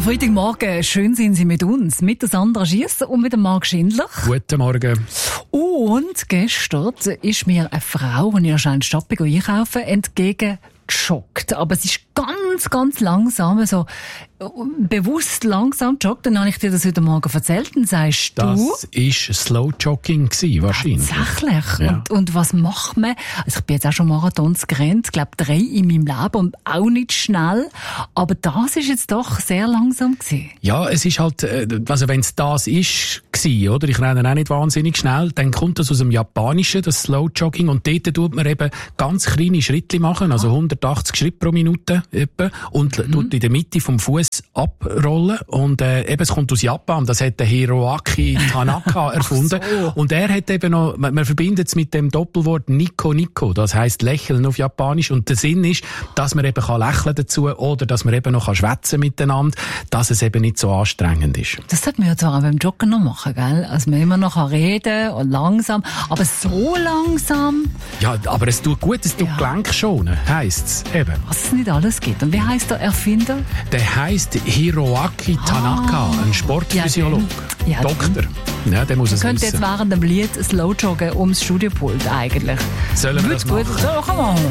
Freitagmorgen, schön sind Sie mit uns, mit der Sandra Schiesser und mit dem Marc Schindler. Guten Morgen. Und gestern ist mir eine Frau, die ich anscheinend Stadt einkaufen, entgegengejoggt. Aber es ist ganz langsam, so bewusst langsam joggt. Dann habe ich dir das heute Morgen erzählt. Dann sagst du... Das war Slow Jogging wahrscheinlich. Tatsächlich. Ja. Und was macht man? Also ich bin jetzt auch schon Marathons gerannt, ich glaube 3 in meinem Leben und auch nicht schnell. Aber das ist jetzt doch sehr langsam gewesen. Ja, es ist halt, also wenn es das ist, oder? Ich renne auch nicht wahnsinnig schnell, dann kommt das aus dem Japanischen, das Slow Jogging. Und dort tut man eben ganz kleine Schritte machen, also 180 Schritte pro Minute etwa, und tut in der Mitte vom Fuß abrollen. Und eben, es kommt aus Japan, das hat der Hiroaki Tanaka erfunden. So. Und er hat eben noch, man verbindet es mit dem Doppelwort Nico, das heisst lächeln auf Japanisch. Und der Sinn ist, dass man eben kann lächeln dazu oder dass man eben noch kann schwätzen miteinander, dass es eben nicht so anstrengend ist. Das sollte man ja zwar auch beim Joggen noch machen, gell? Also man immer noch reden und langsam, aber so langsam. Ja, aber es tut gut, es tut Gelenk schonen, heisst es eben. Was es nicht alles gibt. Und wie heisst der Erfinder? Der heisst Hiroaki Tanaka, ein Sportphysiologe, ja, Doktor. Ja, der muss es wissen. Könnte jetzt während dem Lied Slow joggen ums Studiopult eigentlich. Sollen wir das machen? So, komm mal.